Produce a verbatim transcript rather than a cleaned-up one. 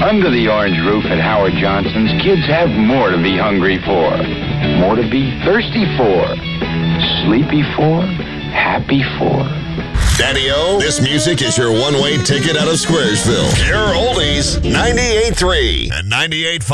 Under the orange roof at Howard Johnson's, kids have more to be hungry for, more to be thirsty for, sleepy for, happy for. Daddy-O, this music is your one-way ticket out of Squaresville. Your oldies, ninety-eight point three and ninety-eight point five.